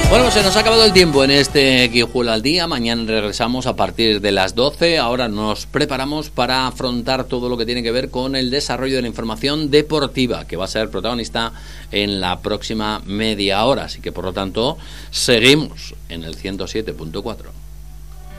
Bueno, se nos ha acabado el tiempo en este Guijuelo al Día. Mañana regresamos a partir de las 12. Ahora nos preparamos para afrontar todo lo que tiene que ver con el desarrollo de la información deportiva, que va a ser protagonista en la próxima media hora. Así que, por lo tanto, seguimos en el 107.4.